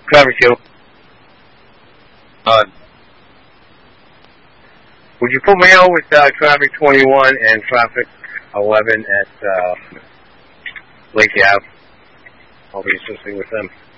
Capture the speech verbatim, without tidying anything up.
Traffic two. Uh, would you put me on with uh, traffic twenty-one and traffic eleven at uh, Lake Ave? I'll be assisting with them.